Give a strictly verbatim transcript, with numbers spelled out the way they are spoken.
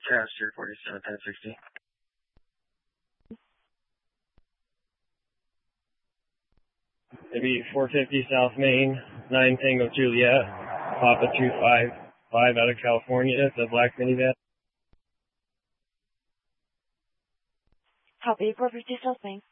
Passenger forty-seven ten sixty. Maybe four fifty South Main, nine Tango Juliet, Papa two five five out of California, the black minivan. Copy, four fifty South Main.